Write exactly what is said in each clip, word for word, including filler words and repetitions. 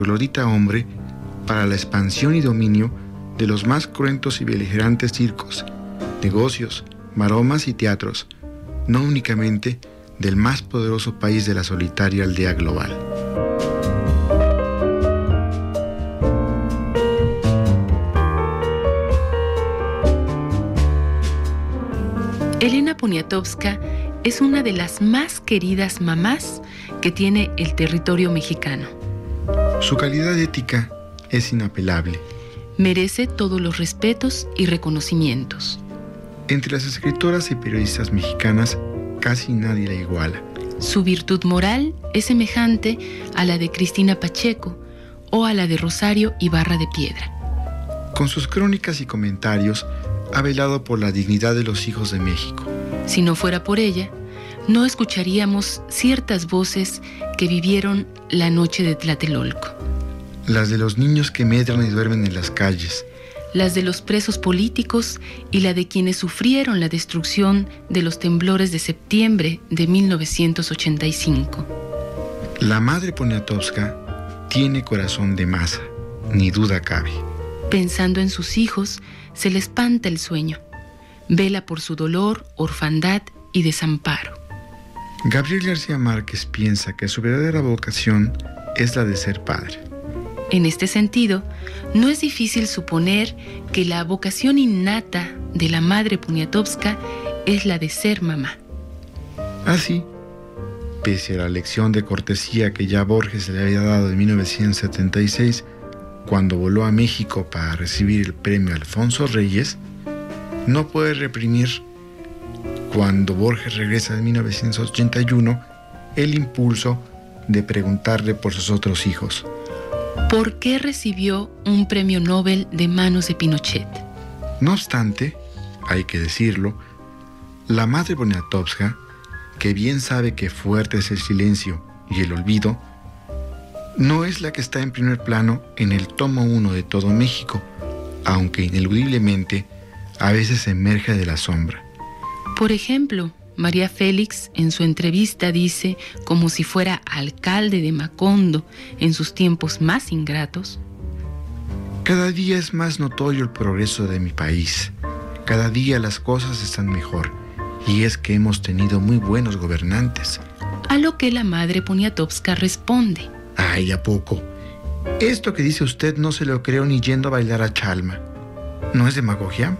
troglodita hombre para la expansión y dominio de los más cruentos y beligerantes circos, negocios, maromas y teatros, no únicamente del más poderoso país de la solitaria aldea global. Elena Poniatowska es una de las más queridas mamás que tiene el territorio mexicano. Su calidad ética es inapelable. Merece todos los respetos y reconocimientos. Entre las escritoras y periodistas mexicanas, casi nadie la iguala. Su virtud moral es semejante a la de Cristina Pacheco o a la de Rosario Ibarra de Piedra. Con sus crónicas y comentarios, ha velado por la dignidad de los hijos de México. Si no fuera por ella, no escucharíamos ciertas voces que vivieron la noche de Tlatelolco. Las de los niños que medran y duermen en las calles. Las de los presos políticos y la de quienes sufrieron la destrucción de los temblores de septiembre de mil novecientos ochenta y cinco. La madre Poniatowska tiene corazón de masa, ni duda cabe. Pensando en sus hijos, se le espanta el sueño. Vela por su dolor, orfandad y desamparo. Gabriel García Márquez piensa que su verdadera vocación es la de ser padre. En este sentido, no es difícil suponer que la vocación innata de la madre Poniatowska es la de ser mamá. Así, pese a la lección de cortesía que ya Borges le había dado en mil novecientos setenta y seis, cuando voló a México para recibir el premio Alfonso Reyes, no puede reprimir, cuando Borges regresa en mil novecientos ochenta y uno, el impulso de preguntarle por sus otros hijos. ¿Por qué recibió un premio Nobel de manos de Pinochet? No obstante, hay que decirlo, la madre Poniatowska, que bien sabe que fuerte es el silencio y el olvido, no es la que está en primer plano en el tomo uno de Todo México, aunque ineludiblemente a veces emerge de la sombra. Por ejemplo, María Félix en su entrevista dice, como si fuera alcalde de Macondo en sus tiempos más ingratos: cada día es más notorio el progreso de mi país. Cada día las cosas están mejor, y es que hemos tenido muy buenos gobernantes. A lo que la madre Poniatowska responde: ay, ¿a poco? Esto que dice usted no se lo creo ni yendo a bailar a Chalma. ¿No es demagogia?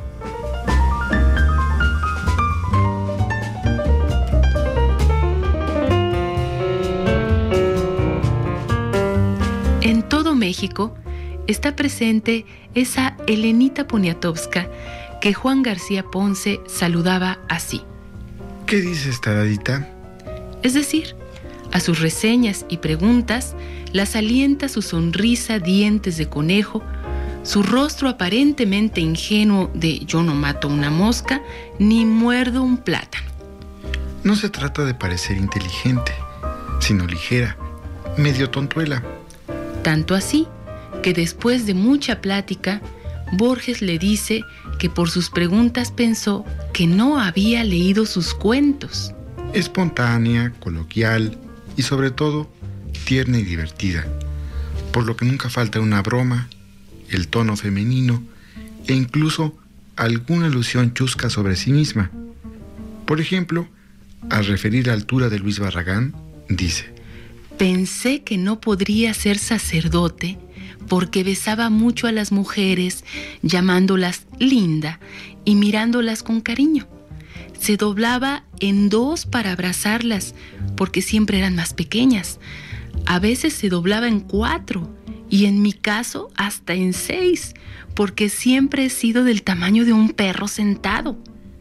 En todo México está presente esa Elenita Poniatowska que Juan García Ponce saludaba así. ¿Qué dice esta dadita? Es decir, a sus reseñas y preguntas las alienta su sonrisa dientes de conejo, su rostro aparentemente ingenuo de yo no mato una mosca ni muerdo un plátano. No se trata de parecer inteligente, sino ligera, medio tontuela. Tanto así que después de mucha plática, Borges le dice que por sus preguntas pensó que no había leído sus cuentos. Espontánea, coloquial y sobre todo tierna y divertida, por lo que nunca falta una broma, el tono femenino e incluso alguna alusión chusca sobre sí misma. Por ejemplo, al referir la altura de Luis Barragán, dice: pensé que no podría ser sacerdote porque besaba mucho a las mujeres, llamándolas linda y mirándolas con cariño. Se doblaba en dos para abrazarlas porque siempre eran más pequeñas. A veces se doblaba en cuatro y en mi caso hasta en seis, porque siempre he sido del tamaño de un perro sentado.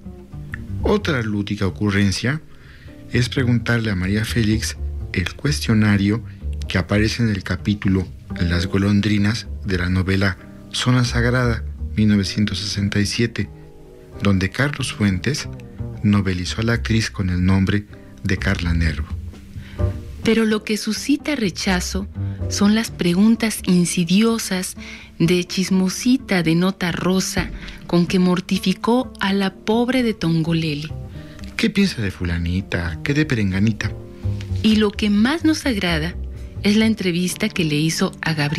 Otra lúdica ocurrencia es preguntarle a María Félix el cuestionario que aparece en el capítulo Las golondrinas de la novela Zona Sagrada, mil novecientos sesenta y siete, donde Carlos Fuentes novelizó a la actriz con el nombre de Carla Nervo. Pero lo que suscita rechazo son las preguntas insidiosas de chismosita de nota rosa con que mortificó a la pobre de Tongolele. ¿Qué piensa de fulanita? ¿Qué de perenganita? Y lo que más nos agrada es la entrevista que le hizo a Gabriel